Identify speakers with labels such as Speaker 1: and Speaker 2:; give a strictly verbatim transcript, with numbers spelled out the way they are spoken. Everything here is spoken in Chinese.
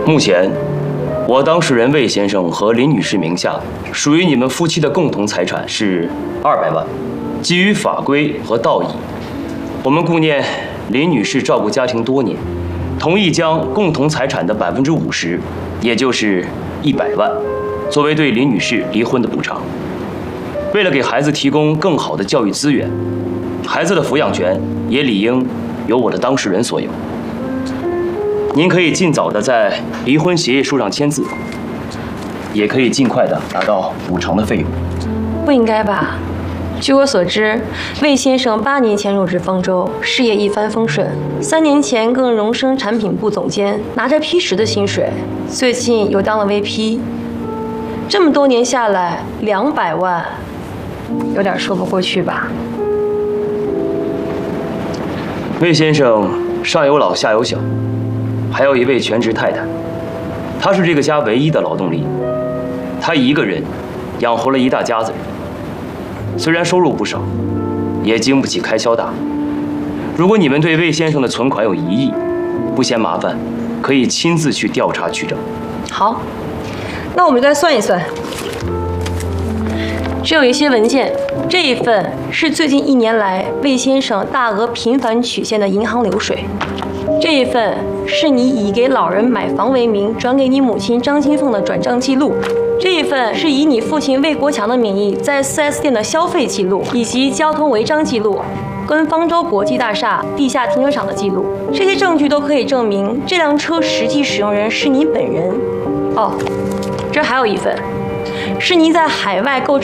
Speaker 1: 目前，我当事人魏先生和林女士名下属于你们夫妻的共同财产是二百万。基于法规和道义，我们顾念林女士照顾家庭多年，同意将共同财产的百分之五十，也就是一百万，作为对林女士离婚的补偿。为了给孩子提供更好的教育资源，孩子的抚养权也理应由我的当事人所有。您可以尽早的在离婚协议书上签字，也可以尽快的拿到补偿的费用。
Speaker 2: 不应该吧？据我所知，魏先生八年前入职方舟，事业一帆风顺，三年前更荣升产品部总监，拿着 P 十的薪水，最近又当了 V P。这么多年下来，两百万，有点说不过去吧？
Speaker 1: 魏先生上有老下有小，还有一位全职太太，他是这个家唯一的劳动力，他一个人养活了一大家子人。虽然收入不少，也经不起开销大。如果你们对魏先生的存款有疑义，不嫌麻烦，可以亲自去调查取证。
Speaker 2: 好，那我们再算一算。这有一些文件，这一份是最近一年来魏先生大额频繁取现的银行流水，这一份是你以给老人买房为名转给你母亲张金凤的转账记录。这一份是以你父亲魏国强的名义在 四 S 店的消费记录，以及交通违章记录，跟方舟国际大厦地下停车场的记录。这些证据都可以证明这辆车实际使用人是你本人。哦，这还有一份，是你在海外购置